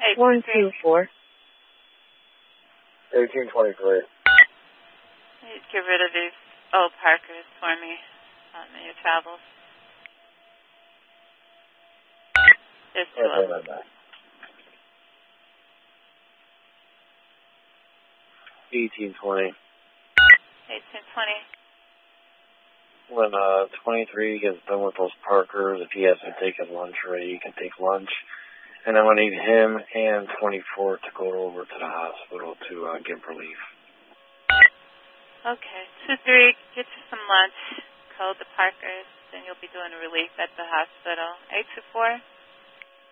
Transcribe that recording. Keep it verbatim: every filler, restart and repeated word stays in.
one two four. eighteen twenty-three. Get rid of these old Parkers for me um, in your travels. There's two of them. eighteen twenty. eighteen twenty. When uh, twenty-three gets done with those Parkers, if he has to take his lunch ready, he can take lunch. And I'm going to need him and twenty-four to go over to the hospital to uh, give relief. Okay. two three, get you some lunch. Call the Parkers, and you'll be doing relief at the hospital. eight two four.